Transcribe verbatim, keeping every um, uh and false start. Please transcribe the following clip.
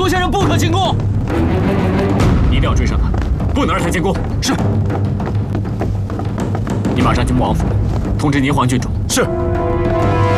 先生不可进宫。 你一定要追上他，不能让他进宫。 是。 你马上去穆王府，通知霓凰郡主。 是。